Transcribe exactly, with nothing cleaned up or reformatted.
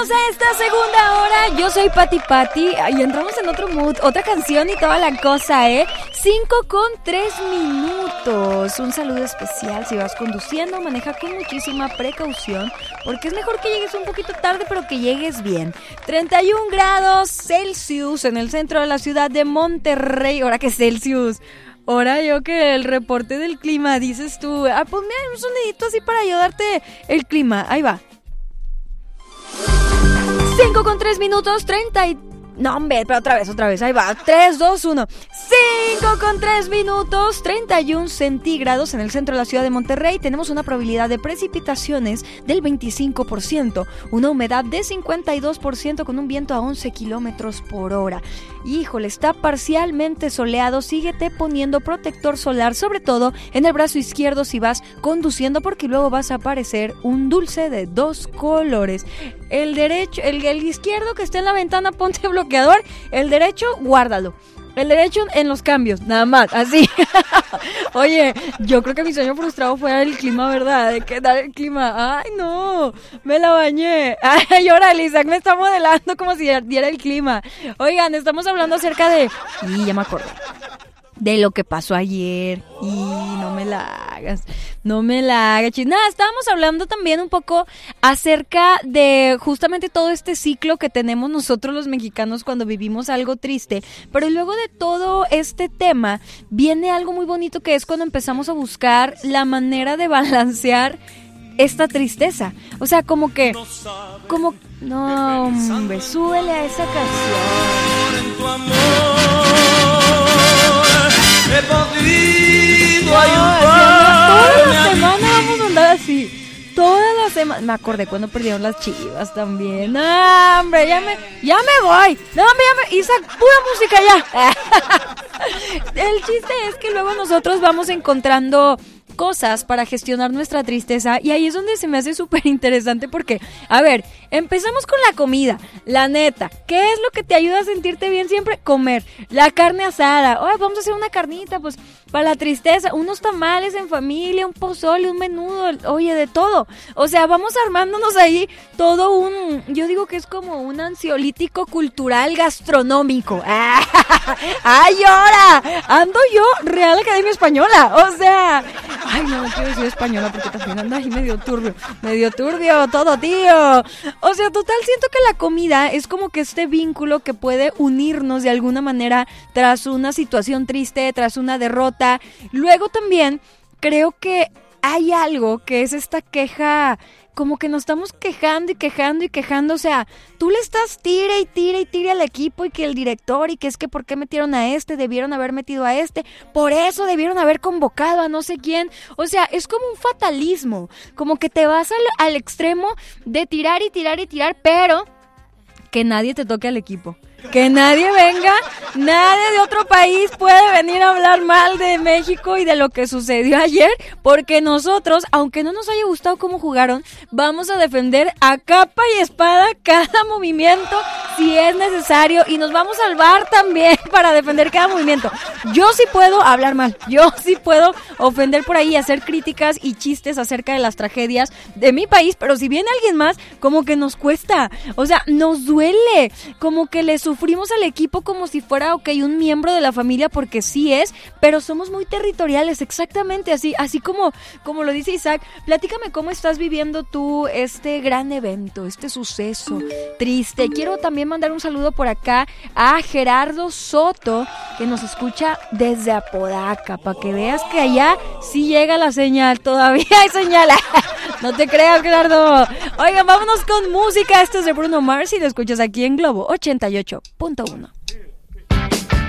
Bienvenidos a esta segunda hora. Yo soy Pati Pati y entramos en otro mood, otra canción y toda la cosa, ¿eh? cinco con tres minutos. Un saludo especial si vas conduciendo, maneja con muchísima precaución, porque es mejor que llegues un poquito tarde, pero que llegues bien. treinta y un grados Celsius en el centro de la ciudad de Monterrey. Ahora que Celsius. Ahora yo que el reporte del clima, dices tú. Ah, ponme un sonidito así para ayudarte el clima. Ahí va. cinco con tres minutos, treinta y... No, hombre, pero otra vez, otra vez, ahí va, tres, dos, uno. cinco con tres minutos, treinta y uno centígrados en el centro de la ciudad de Monterrey. Tenemos una probabilidad de precipitaciones del veinticinco por ciento, una humedad de cincuenta y dos por ciento con un viento a once kilómetros por hora. Híjole, está parcialmente soleado, síguete poniendo protector solar, sobre todo en el brazo izquierdo si vas conduciendo, porque luego vas a aparecer un dulce de dos colores. El derecho, el, el izquierdo que esté en la ventana, ponte bloqueador. El derecho, guárdalo. El derecho en los cambios, nada más, así. Oye, yo creo que mi sueño frustrado fue el clima, ¿verdad? De que dar el clima. Ay, no, me la bañé. Ay, ahora Isaac me está modelando como si diera el clima. Oigan, estamos hablando acerca de... Y ya me acordé. De lo que pasó ayer. Y no me la hagas. No me la hagas. Nada, estábamos hablando también un poco acerca de justamente todo este ciclo que tenemos nosotros los mexicanos cuando vivimos algo triste. Pero luego de todo este tema viene algo muy bonito, que es cuando empezamos a buscar la manera de balancear esta tristeza. O sea, como que... como no, hombre, súbele a esa canción. He podido ayudar. Todas las semanas vamos a andar así. Todas las semanas. Me acordé cuando perdieron las Chivas también. No, hombre, ya me, ya me voy. No, hombre, ya me. Isaac, pura música ya. El chiste es que luego nosotros vamos encontrando cosas para gestionar nuestra tristeza, y ahí es donde se me hace súper interesante, porque, a ver, empezamos con la comida, la neta, ¿qué es lo que te ayuda a sentirte bien siempre? Comer, la carne asada, oye, vamos a hacer una carnita, pues, para la tristeza, unos tamales en familia, un pozole, un menudo, oye, de todo, o sea, vamos armándonos ahí todo un, yo digo que es como un ansiolítico cultural gastronómico. ¡Ay, ahora! Ando yo Real Academia Española, o sea... Ay, no, no quiero decir española porque también anda ahí medio turbio, medio turbio todo, tío. O sea, total, siento que la comida es como que este vínculo que puede unirnos de alguna manera tras una situación triste, tras una derrota. Luego también creo que hay algo que es esta queja... como que nos estamos quejando y quejando y quejando, o sea, tú le estás tire y tire y tire al equipo, y que el director, y que es que por qué metieron a este, debieron haber metido a este, por eso debieron haber convocado a no sé quién, o sea, es como un fatalismo, como que te vas al, al extremo de tirar y tirar y tirar, pero que nadie te toque al equipo. Que nadie venga, nadie de otro país puede venir a hablar mal de México y de lo que sucedió ayer, porque nosotros, aunque no nos haya gustado cómo jugaron, vamos a defender a capa y espada cada movimiento si es necesario, y nos vamos a salvar también para defender cada movimiento. Yo sí puedo hablar mal, yo sí puedo ofender por ahí, hacer críticas y chistes acerca de las tragedias de mi país, pero si viene alguien más, como que nos cuesta, o sea, nos duele, como que le sufrimos al equipo como si fuera, ok, un miembro de la familia, porque sí es, pero somos muy territoriales, exactamente así, así como, como lo dice Isaac. Platícame cómo estás viviendo tú este gran evento, este suceso triste. Quiero también mandar un saludo por acá a Gerardo Soto, que nos escucha desde Apodaca, para que veas que allá sí llega la señal, todavía hay señal. No te creas, Gerardo. Oigan, vámonos con música. Esto es de Bruno Mars y lo escuchas aquí en Globo ochenta y ocho punto uno.